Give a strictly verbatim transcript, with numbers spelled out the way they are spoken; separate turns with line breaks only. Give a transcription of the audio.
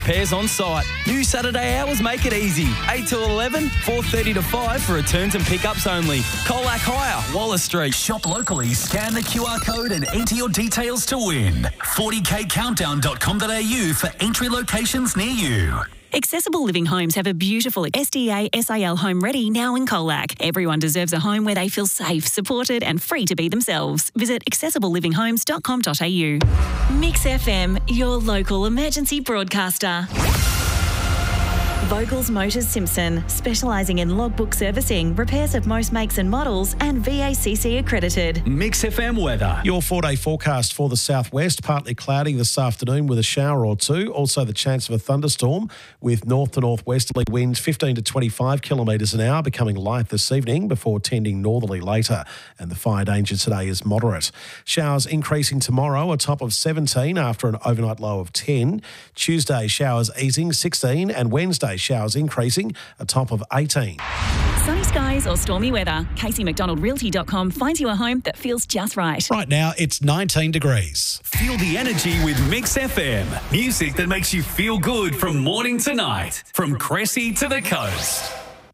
Pairs on site. New Saturday hours make it easy. eight till eleven, four thirty to five for returns and pickups only. Colac Hire, Wallace Street.
Shop locally, scan the Q R code and enter your details to win. forty k countdown dot com dot a u for entry locations near you.
Accessible Living Homes have a beautiful S D A S I L home ready now in Colac. Everyone deserves a home where they feel safe, supported and free to be themselves. Visit accessible living homes dot com dot a u. Mix F M, your local emergency broadcaster. Vogels Motors Simpson, specialising in logbook servicing, repairs of most makes and models, and V A C C accredited.
Mix F M weather.
Your four-day forecast for the southwest, partly cloudy this afternoon with a shower or two. Also the chance of a thunderstorm with north to northwesterly winds fifteen to twenty-five kilometres an hour, becoming light this evening before tending northerly later. And the fire danger today is moderate. Showers increasing tomorrow, a top of seventeen after an overnight low of ten. Tuesday, showers easing sixteen, and Wednesday, showers increasing, a top of eighteen.
Sunny skies or stormy weather, Casey Mcdonald Realty dot com finds you a home that feels just right.
Right now, it's nineteen degrees.
Feel the energy with Mix F M. Music that makes you feel good from morning to night. From Cressy to the coast.